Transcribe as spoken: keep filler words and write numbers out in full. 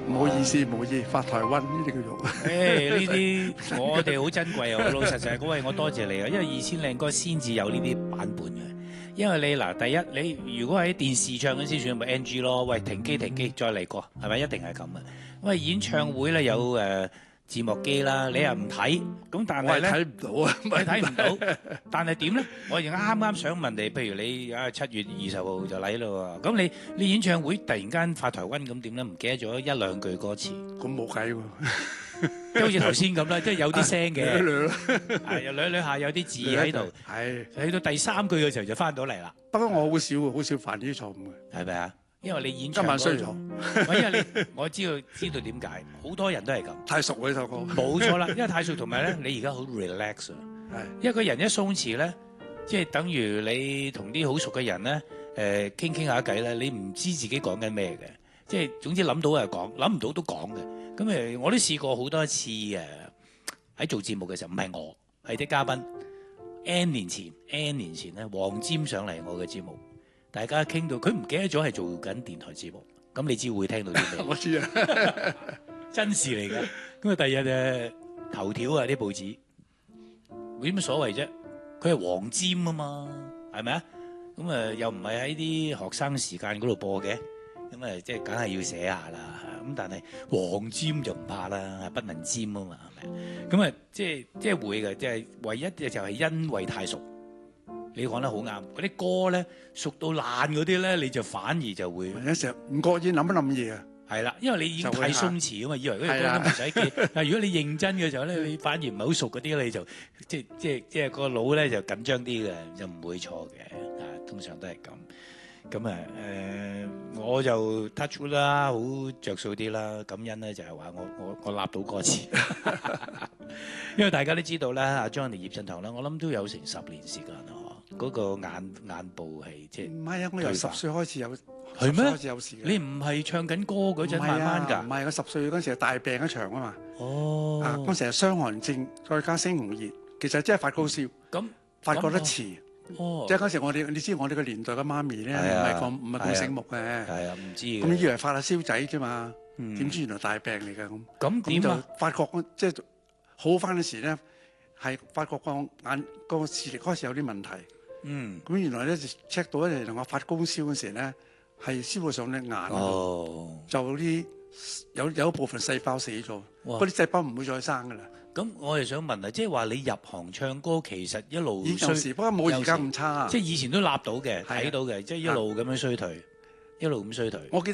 唔好意思，唔好意思，發台灣呢啲叫做。 誒呢啲我哋好珍貴啊！老老實實嗰位我多謝你啊，因為二千靚歌先至有呢啲版本嘅。因為你嗱，第一你如果喺電視唱嗰時算咪 N G 咯，喂停機停機再嚟過，係咪一定係咁啊？因為演唱會咧有誒。呃字幕機啦，你又唔睇，咁但係咧睇唔到啊， 你睇唔到，但係點咧？我而家啱啱想問你，譬如你啊七月二十號就嚟咯喎，咁你你演唱會突然間發台灣咁點咧？唔記得咗一兩句歌詞， 咁冇計喎， 即係好似頭先咁啦，即係有啲聲嘅，係又兩兩下有啲字喺度， 係去到第三句嘅時候就翻到嚟啦。 不過我好少好少犯呢啲錯誤嘅， 係咪啊？因為你演唱今晚衰咗， 因為你我知道知道點解，好多人都係咁。 太熟喎呢首歌。 冇錯啦，因為太熟同埋咧，你而家好 relax 啊。 係， 一個人一鬆弛咧，即係等於你同啲好熟嘅人咧，誒傾傾下偈咧，你唔知自己講緊咩嘅，即係總之諗到就講，諗唔到都講嘅。咁誒，我都試過好多次誒喺做節目嘅時候，唔係我係啲嘉賓。N 年前，N 年前咧，黃霑上嚟我嘅節目。大家傾到，佢唔記得咗係做緊電台節目，咁你知會聽到啲咩？ 我知啊， 真事嚟嘅。咁啊，第日誒頭條啊啲報紙，有乜所謂啫？佢係黃霑啊嘛，係咪啊？咁啊又唔係喺啲學生時間嗰度播嘅，咁啊即係梗係要寫下啦。咁但係黃霑就唔怕啦，不能霑啊嘛，係咪？咁啊即係即係會嘅，即係唯一嘅就係因為太熟。你講得好啱，嗰啲歌咧熟到爛嗰啲咧，你就反而就會有時候唔覺意諗一諗嘢啊。 係啦，因為你已經太鬆弛啊嘛，以為嗰啲歌都唔使記。但係如果你認真嘅時候咧，你反而唔係好熟嗰啲，你就即係即係即係個腦咧就緊張啲嘅，就唔會錯嘅。啊，通常都係咁。咁啊誒，我就 touch wood 啦，好着數啲啦。感恩咧就係話我我我立到歌詞，因為大家都知道啦，阿 Johnny 葉振棠啦，我諗都有成十年時間啦。嗰個眼眼部係即係唔係啊！我由十歲開始有， 係咩？ 開始有事。 你唔係唱緊歌嗰陣慢慢㗎？ 唔係，我十歲嗰陣時係大病一場啊嘛。 哦。 啊，嗰陣時係傷寒症，再加猩紅熱，其實即係發高燒。 咁發覺得遲。 哦。 即係嗰時我哋，你知我哋個年代嘅媽咪咧，唔係咁唔係咁醒目嘅。 係啊，唔知。 咁以為發下燒仔啫嘛， 嗯。 點知原來大病嚟㗎咁。 咁點啊？ 發覺即係好翻嗰時咧，係發覺個眼個視力開始有啲問題。 嗯， 咁原來咧就 check 到咧，同我發高燒嗰時咧，係燒到上隻眼嗰度， 哦、 就啲有有一部分細胞死咗，嗰啲細胞唔會再生噶啦。 咁我又想問啊，即係話你入行唱歌其實一路以前時，不過冇而家咁差。 即係以前都立到嘅，睇的到嘅，即係一路咁樣衰退，一路咁衰退。 我記得。